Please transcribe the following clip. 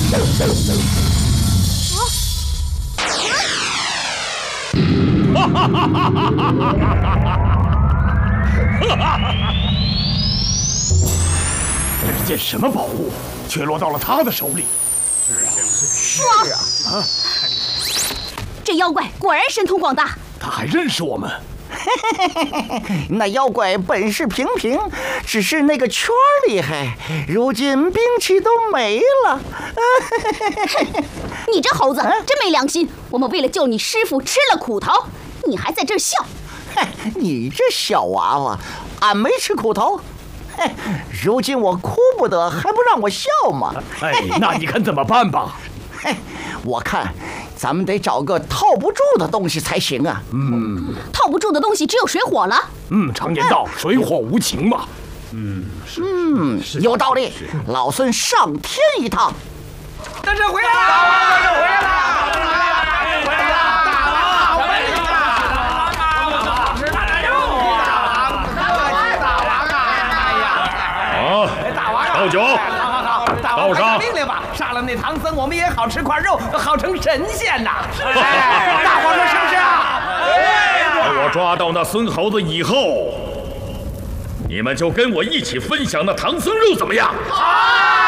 这是件什么宝物，却落到了他的手里？ 是啊！这妖怪果然神通广大， 他还认识我们。 那妖怪本事平平，只是那个圈厉害，如今兵器都没了。 你这猴子真没良心！我们为了救你师傅吃了苦头，你还在这儿笑？ 你这小娃娃，俺没吃苦头。如今我哭不得，还不让我笑吗？ 那你看怎么办吧？ 我看咱们得找个套不住的东西才行啊。 套不住的东西只有水火了。 常言道，水火无情嘛。 有道理。老孙上天一趟。 大圣回来了！大圣回来了！回来了！大王回来了！大王倒酒， 大王下命令吧，杀了那唐僧，我们也好吃块肉，好成神仙呐！大王说是不是啊？ 等我抓到那孙猴子以后，你们就跟我一起分享那唐僧肉，怎么样？ 好。